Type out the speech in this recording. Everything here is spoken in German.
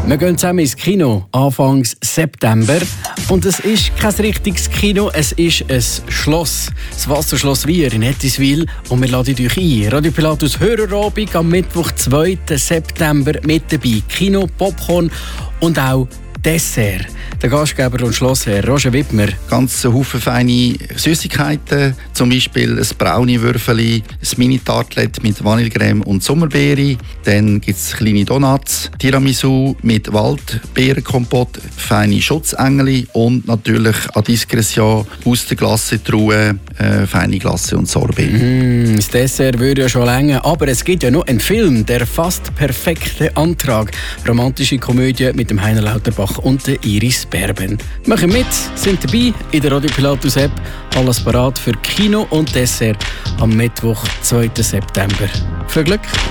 Wir gehen zusammen ins Kino, Anfang September. Und es ist kein richtiges Kino, es ist ein Schloss. Das Wasserschloss Wier in Ettiswil. Und wir laden euch ein. Radio Pilatus Hörerabend am Mittwoch, 2. September mit dabei. Kino, Popcorn und auch Dessert. Der Gastgeber und Schlossherr Roger Wittmer. Ganz Haufen feine Süßigkeiten, zum Beispiel ein Brownie-Würfeli, ein Mini-Tartlet mit Vanillecreme und Sommerbeere. Dann gibt es kleine Donuts, Tiramisu mit Waldbeerenkompott, feine Schutzengel und natürlich à discrétion aus der Glasse-Truhe feine Glasse und Sorbet. Das Dessert würde ja schon länger, aber es gibt ja noch einen Film, der fast perfekte Antrag. Romantische Komödie mit dem Heiner Lauterbach und der Iris Berben. Machen mit, sind dabei in der Radio Pilatus App. Alles parat für Kino und Dessert am Mittwoch, 2. September. Viel Glück!